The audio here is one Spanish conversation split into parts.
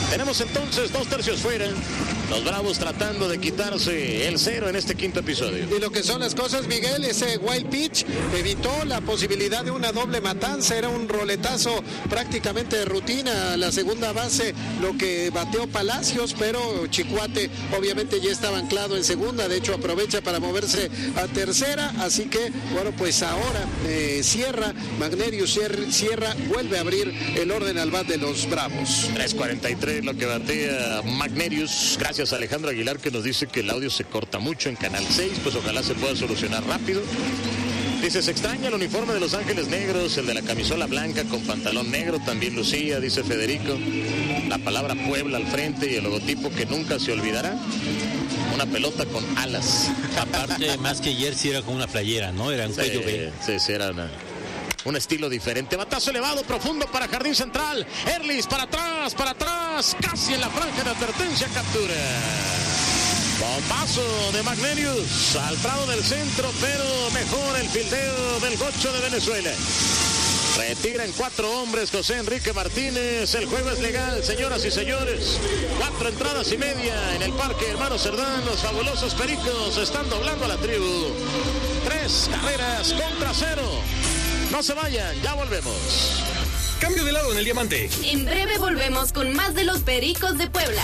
Tenemos entonces 2/3 fuera. Los Bravos tratando de quitarse el 0 en este quinto episodio. Y lo que son las cosas, Miguel, ese wild pitch evitó la posibilidad de una doble matanza. Era un roletazo prácticamente de rutina a la segunda base, lo que bateó Palacios, pero Chicuate obviamente ya estaba anclado en segunda. De hecho, aprovecha para moverse a tercera. Así que, bueno, pues ahora Sierra, Magnerius Sierra vuelve a abrir el orden al bat de los Bravos. 3.43 lo que batea Magnerius. Gracias a Alejandro Aguilar, que nos dice que el audio se corta mucho en Canal 6, pues ojalá se pueda solucionar rápido. Dice, se extraña el uniforme de Los Ángeles Negros, el de la camisola blanca con pantalón negro, también lucía, dice Federico. La palabra Puebla al frente y el logotipo que nunca se olvidará. Una pelota con alas. Aparte, más que jersey, era como una playera, ¿no? Era un cuello B. Sí, era un estilo diferente. Batazo elevado, profundo para Jardín Central. Erlis para atrás, casi en la franja de advertencia, captura. Bombazo de Magnerius al Prado del centro, pero mejor el fildeo del gocho de Venezuela. Retiran 4 hombres José Enrique Martínez. El juego es legal, señoras y señores. 4 entradas y media en el Parque Hermano Cerdán. Los fabulosos Pericos están doblando a la tribu. 3 carreras contra 0. No se vayan, ya volvemos. Cambio de lado en el diamante. En breve volvemos con más de los Pericos de Puebla.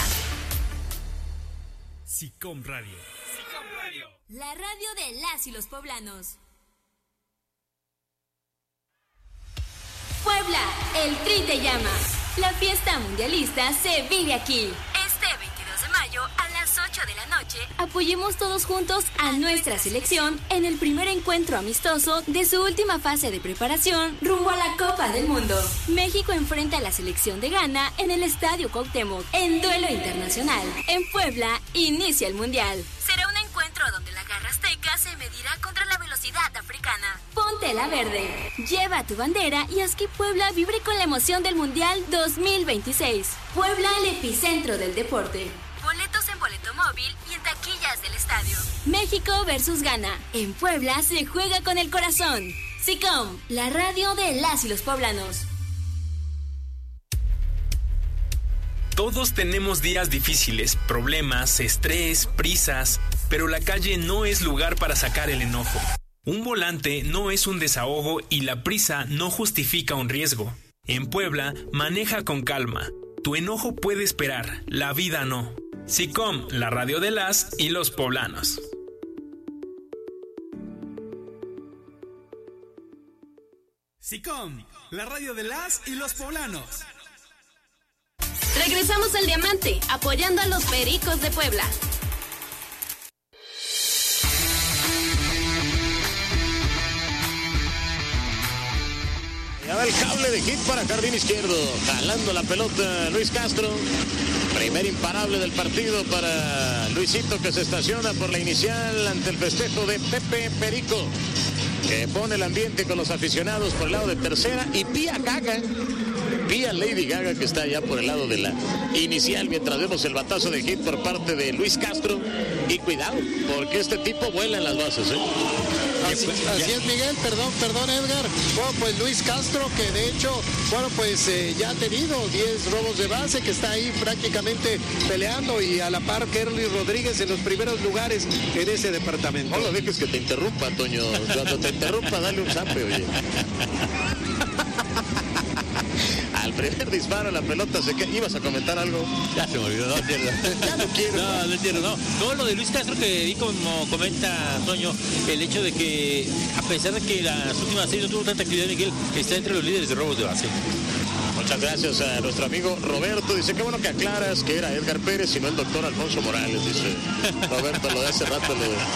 SICOM Radio. La radio de las y los poblanos. Puebla, el Tri te llama. La fiesta mundialista se vive aquí. Este 22 de mayo a las 8 de la noche, apoyemos todos juntos a nuestra selección en el primer encuentro amistoso de su última fase de preparación rumbo a la Copa del Mundo. México enfrenta a la selección de Ghana en el Estadio Cuauhtémoc en duelo internacional. En Puebla inicia el Mundial. Será un encuentro donde la garra azteca se medirá contra la velocidad africana. Ponte la verde, lleva tu bandera y haz que Puebla vibre con la emoción del Mundial 2026. Puebla, el epicentro del deporte. Boletos en boleto móvil y en taquillas del estadio. México versus Ghana. En Puebla se juega con el corazón. SICOM, la radio de las y los poblanos. Todos tenemos días difíciles, problemas, estrés, prisas, pero la calle no es lugar para sacar el enojo. Un volante no es un desahogo y la prisa no justifica un riesgo. En Puebla, maneja con calma. Tu enojo puede esperar, la vida no. SICOM, la radio de las y los poblanos. SICOM, la radio de las y los poblanos. Regresamos al diamante, apoyando a los Pericos de Puebla. Ya va el cable de hit para jardín izquierdo. Jalando la pelota Luis Castro. Primer imparable del partido para Luisito, que se estaciona por la inicial ante el festejo de Pepe Perico, que pone el ambiente con los aficionados por el lado de tercera. Y Pía Lady Gaga, que está allá por el lado de la inicial, mientras vemos el batazo de hit por parte de Luis Castro. Y cuidado, porque este tipo vuela en las bases, ¿eh? Así es, Miguel, perdón Edgar. Bueno, pues Luis Castro, que de hecho, bueno, pues ya ha tenido 10 robos de base, que está ahí prácticamente peleando, y a la par Kerly Rodríguez en los primeros lugares en ese departamento. No lo dejes que te interrumpa, Toño. Cuando te interrumpa, dale un zape, oye. Al primer disparo la pelota se queda. ¿Ibas a comentar algo? Ya se me olvidó, no entiendo. Ya no quiero. No entiendo, no. No, lo de Luis Castro, que vi como comenta Toño, el hecho de que, a pesar de que las últimas 6 no tuvo tanta actividad, Miguel, está entre los líderes de robos de base. Muchas gracias a nuestro amigo Roberto. Dice, qué bueno que aclaras que era Edgar Pérez y no el doctor Alfonso Morales, dice Roberto, lo de hace rato,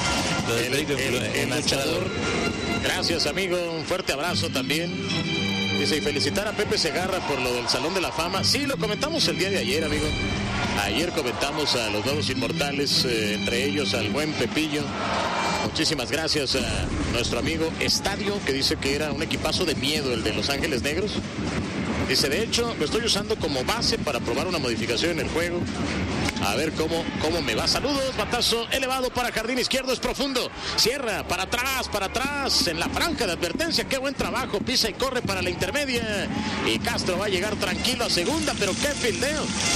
el luchador. Gracias, amigo, un fuerte abrazo también. Dice, y felicitar a Pepe Segarra por lo del Salón de la Fama. Sí, lo comentamos el día de ayer, amigo. Ayer comentamos a los nuevos inmortales, entre ellos al buen Pepillo. Muchísimas gracias a nuestro amigo Estadio, que dice que era un equipazo de miedo el de Los Ángeles Negros. Dice, de hecho, lo estoy usando como base para probar una modificación en el juego. A ver cómo me va. Saludos, batazo elevado para jardín izquierdo, es profundo. Cierra, para atrás, en la franja de advertencia. Qué buen trabajo, pisa y corre para la intermedia. Y Castro va a llegar tranquilo a segunda, pero qué fildeo.